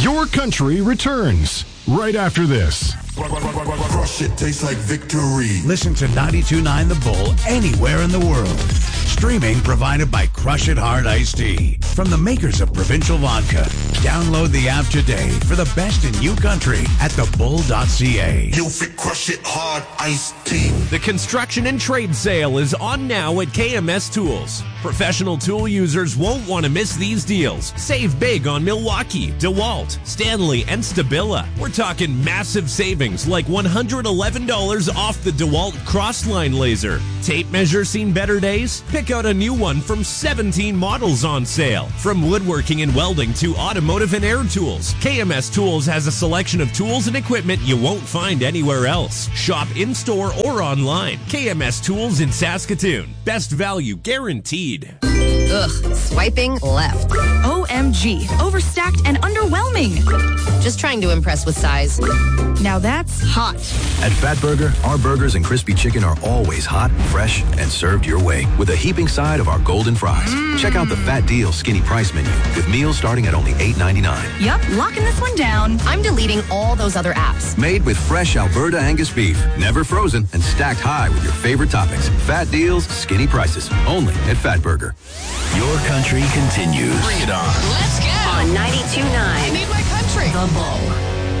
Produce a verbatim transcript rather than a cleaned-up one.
Your Country returns right after this. Crush it tastes like victory. Listen to ninety-two point nine The Bull anywhere in the world. Streaming provided by Crush It Hard Iced Tea. From the makers of Provincial Vodka. Download the app today for the best in new country at the bull dot c a. You'll fit Crush It Hard Iced Tea. The construction and trade sale is on now at K M S Tools. Professional tool users won't want to miss these deals. Save big on Milwaukee, DeWalt, Stanley, and Stabila. We're talking massive savings like one hundred eleven dollars off the DeWalt Crossline laser. Tape measure seen better days? Pick out a new one from seventeen models on sale. From woodworking and welding to automotive and air tools, K M S Tools has a selection of tools and equipment you won't find anywhere else. Shop in-store or online. K M S Tools in Saskatoon. Best value guaranteed. Ugh, swiping left. O M G, overstacked and underwhelming. Just trying to impress with size. Now that's hot. At Fatburger, our burgers and crispy chicken are always hot, fresh, and served your way with a heaping side of our golden fries. Mm. Check out the Fat Deal Skinny Price menu with meals starting at only eight ninety-nine. Yep, locking this one down. I'm deleting all those other apps. Made with fresh Alberta Angus beef, never frozen, and stacked high with your favorite toppings. Fat Deals, Skinny Prices, only at Fatburger. Your Country continues. Bring it on. Let's go. On ninety-two point nine. I need my country. The Bull.